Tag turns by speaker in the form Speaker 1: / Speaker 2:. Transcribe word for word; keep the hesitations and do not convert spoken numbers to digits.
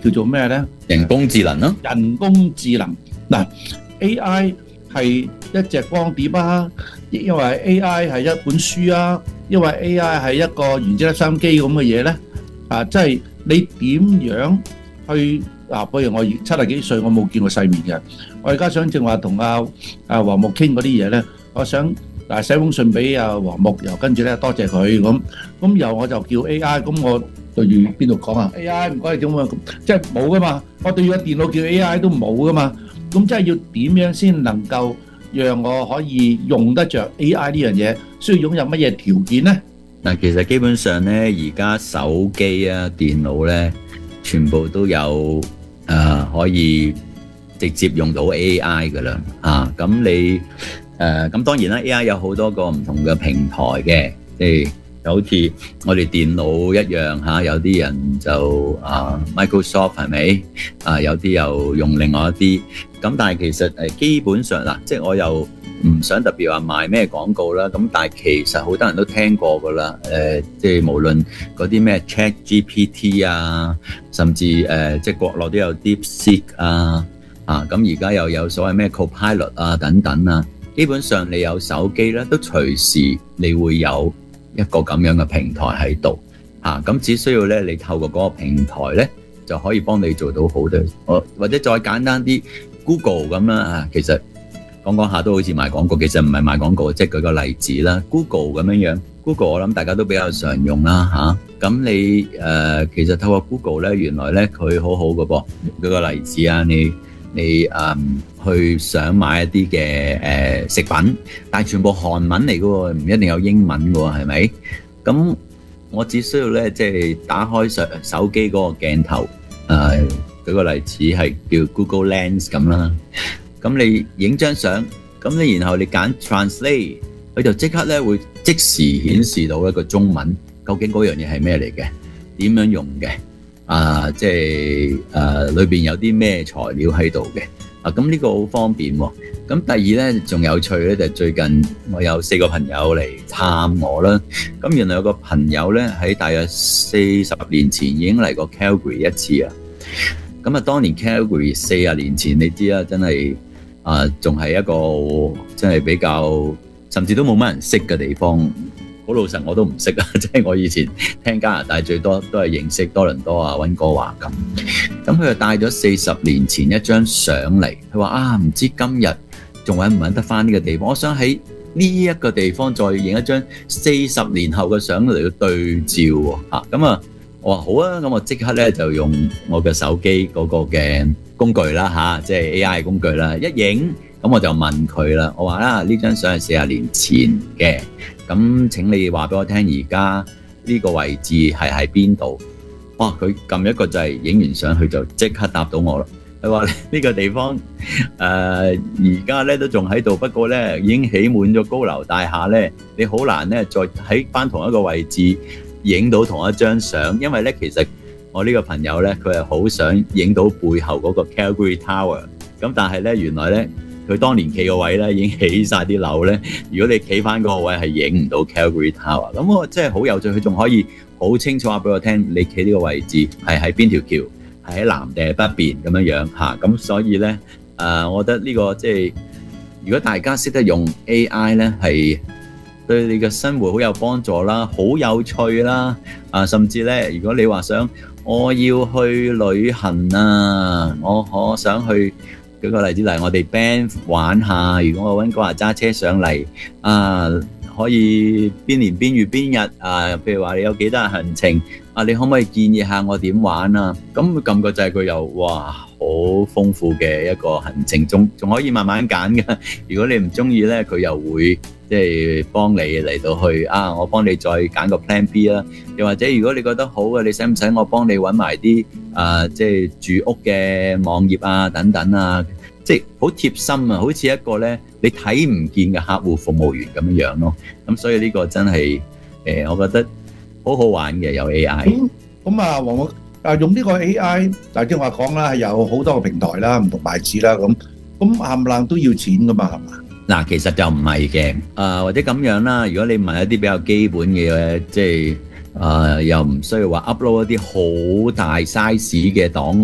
Speaker 1: 叫做咩咧？
Speaker 2: 人工智能咯。
Speaker 1: 人工智能嗱 ，A I 係一隻光碟啊，因為 A I 係一本書啊，因為 A I 係一個原子粒收音機咁嘅嘢咧。啊，即係你點樣去嗱？譬如我七十幾歲，我冇見過世面嘅，我而家想正話同阿阿黃木傾嗰啲嘢咧，我想嗱寫封信俾阿黃木，又跟住咧多謝佢咁，咁又我就叫 A I，咁我對住邊度講啊 ？A I 唔該你點啊？即係冇噶嘛，我對住個電腦叫 A I 都冇噶嘛，咁即係要點樣先能夠讓我可以用得着 A I 呢樣嘢？需要擁有乜嘢條件咧？
Speaker 2: 嗱，其實基本上咧，而家手機啊、電腦咧，全部都有誒、呃、可以直接用到 A I 噶啦，啊，咁你誒咁、呃、當然啦 ，A I 有好多個唔同嘅平台嘅，即係就好似我哋電腦一樣嚇、啊，有啲人就啊 Microsoft 係咪啊？有啲又用另外一啲，咁但係其實誒基本上嗱，即係我又唔想特別話賣咩廣告啦，咁但係其實好多人都聽過噶啦，誒、呃，即係無論嗰啲咩 ChatGPT 啊，甚至誒、呃，即係國內都有 DeepSeek 啊，啊，咁而家又有所謂咩 Copilot 啊等等啊，基本上你有手機咧，都隨時你會有一個咁樣嘅平台喺度，啊，咁只需要咧你透過嗰個平台咧，就可以幫你做到好多，我或者再簡單啲 Google 咁啦，啊，其實。講講下都好似賣廣告，其實唔係賣廣告，即係舉個例子啦。Google 咁樣樣 ，Google 我諗大家都比較常用啦嚇。咁、啊、你誒、呃、其實透過 Google 咧，原來咧佢好好嘅噃。舉個例子啊，你你誒、嗯、去想買一啲嘅誒食品，但係全部韓文嚟嘅喎，唔一定有英文嘅喎，係咪？咁我只需要咧即係打開手手機嗰個鏡頭，誒、呃、舉個例子係叫 Google Lens 咁啦。咁你影張相，咁你然後你揀 Translate，佢就即刻咧會即時顯示到一個中文，究竟嗰樣嘢係咩嚟嘅，點樣用嘅，啊，即係誒裏邊有啲咩材料喺度嘅，啊，咁呢個好方便喎。咁第二咧仲有趣咧，就係最近我有四個朋友嚟探我啦。咁原來有個朋友咧喺大約四十年前已經嚟過 Calgary 一次啊。咁啊，當年 Calgary 四十年前你知啦，真係〜啊，仲係一個真係比較，甚至都冇乜人識嘅地方。好老實，我都唔識啊！即係我以前聽加拿大最多都係認識多倫多啊、溫哥華咁。咁佢就帶咗四十年前一張相嚟，佢話啊，唔知今日仲揾唔揾得翻呢個地方？我想喺呢一個地方再影一張四十年後嘅相嚟到對照喎。嚇咁啊！我話好啊，咁我即刻咧就用我嘅手機嗰個嘅工具啦嚇，即係 A I 工具啦，一影咁我就問佢啦，我話啦呢張相係四十年前嘅，咁請你話俾我聽，而家呢個位置係喺邊度？哇！佢撳一個掣，影完相佢就即刻答到我啦。佢話呢個地方誒而家咧都仲喺度，不過咧已經起滿咗高樓大廈咧，你好難咧再喺翻同一個位置影到同一張相，因為咧其實我呢個朋友咧佢係好想影到背後嗰個 Calgary Tower，咁但係咧原來咧佢當年企個位咧已經起晒啲樓咧，如果你企翻嗰個位係影唔到 Calgary Tower，咁我真係好有趣，佢仲可以好清楚話俾我聽，你企呢個位置係喺邊條橋，係喺南定係北邊咁樣樣嚇，咁所以咧誒、呃，我覺得呢、呢個即係如果大家識得用 A I 咧係。對你嘅生活好有幫助啦，好有趣啦，啊，甚至咧，如果你話想我要去旅行啊，我我想去舉個例子嚟，我哋 band 玩下，如果我溫哥華揸車上嚟啊，可以邊年邊月邊日啊，譬如話你有幾多日行程啊，你可唔可以建議下我點玩啊？咁佢撳個掣，佢又哇好豐富嘅一個行程，仲仲可以慢慢揀㗎。如果你唔中意咧，佢又會。即係幫你嚟到去啊！我幫你再揀個 plan B 啦，又或者如果你覺得好嘅，你使唔使我幫你揾埋啲啊？即係住屋嘅網頁啊，等等啊，即係好貼心啊，好似一個咧你睇唔見嘅客戶服務員咁樣樣咯。咁所以呢個真係誒，我覺得好好玩嘅有 A I。
Speaker 1: 咁咁啊，黃我啊用呢個 A I，大啲話講啦，係有好多個平台啦，唔同牌子啦，咁咁冚唪唥都要錢噶嘛，係嘛？
Speaker 2: 嗱，其實就唔係嘅，誒或者咁樣啦。如果你問一啲比較基本嘅，即係誒又唔需要話 upload 一啲好大 size 嘅檔案。